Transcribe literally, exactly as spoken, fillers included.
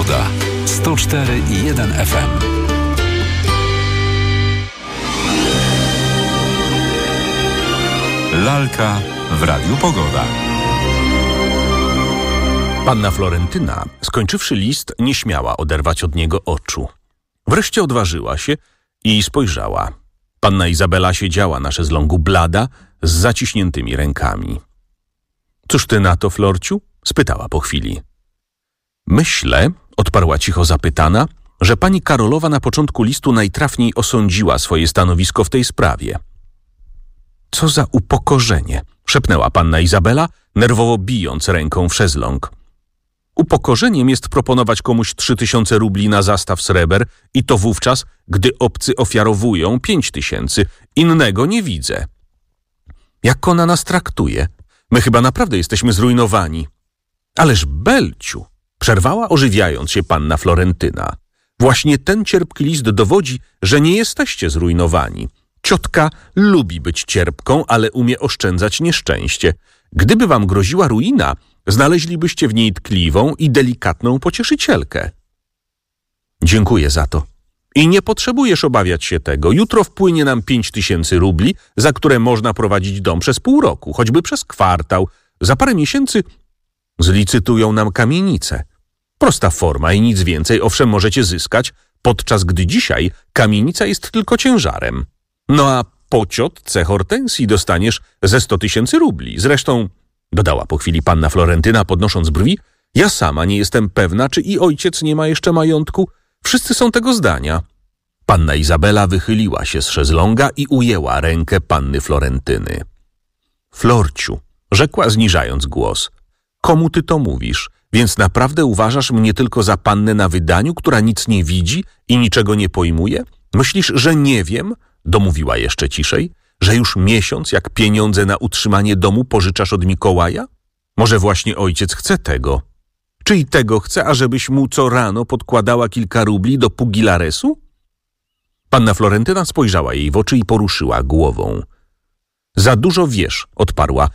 Pogoda. sto cztery i jeden F M. Lalka w Radiu Pogoda. Panna Florentyna, skończywszy list, nie śmiała oderwać od niego oczu. Wreszcie odważyła się i spojrzała. Panna Izabela siedziała na szezlongu blada, z zaciśniętymi rękami. — Cóż ty na to, Florciu? — spytała po chwili. — Myślę — odparła cicho zapytana — że pani Karolowa na początku listu najtrafniej osądziła swoje stanowisko w tej sprawie. — Co za upokorzenie! — szepnęła panna Izabela, nerwowo bijąc ręką w szezlong. Upokorzeniem jest proponować komuś trzy tysiące rubli na zastaw sreber i to wówczas, gdy obcy ofiarowują pięć tysięcy. Innego nie widzę. Jak ona nas traktuje? My chyba naprawdę jesteśmy zrujnowani. Ależ Belciu! Przerwała ożywiając się panna Florentyna. Właśnie ten cierpki list dowodzi, że nie jesteście zrujnowani. Ciotka lubi być cierpką, ale umie oszczędzać nieszczęście. Gdyby wam groziła ruina, znaleźlibyście w niej tkliwą i delikatną pocieszycielkę. Dziękuję za to. I nie potrzebujesz obawiać się tego. Jutro wpłynie nam pięć tysięcy rubli, za które można prowadzić dom przez pół roku, choćby przez kwartał. Za parę miesięcy zlicytują nam kamienicę. Prosta forma i nic więcej, owszem, możecie zyskać, podczas gdy dzisiaj kamienica jest tylko ciężarem. No a po ciotce Hortensji dostaniesz ze sto tysięcy rubli. Zresztą, dodała po chwili panna Florentyna, podnosząc brwi, ja sama nie jestem pewna, czy i ojciec nie ma jeszcze majątku. Wszyscy są tego zdania. Panna Izabela wychyliła się z szezlonga i ujęła rękę panny Florentyny. Florciu, rzekła zniżając głos, komu ty to mówisz? Więc naprawdę uważasz mnie tylko za pannę na wydaniu, która nic nie widzi i niczego nie pojmuje? Myślisz, że nie wiem? Domówiła jeszcze ciszej, że już miesiąc jak pieniądze na utrzymanie domu pożyczasz od Mikołaja? Może właśnie ojciec chce tego? Czy i tego chce, ażebyś mu co rano podkładała kilka rubli do pugilaresu? Panna Florentyna spojrzała jej w oczy i poruszyła głową. Za dużo wiesz, odparła,